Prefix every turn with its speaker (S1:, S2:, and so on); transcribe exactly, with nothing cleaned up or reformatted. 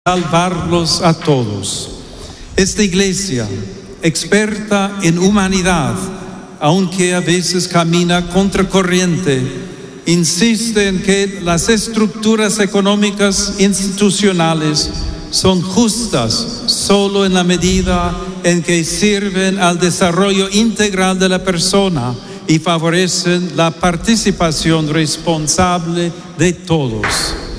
S1: salvarlos a todos. Esta iglesia, experta en humanidad, aunque a veces camina contracorriente, insiste en que las estructuras económicas institucionales son justas solo en la medida en que sirven al desarrollo integral de la persona y favorecen la participación responsable de todos.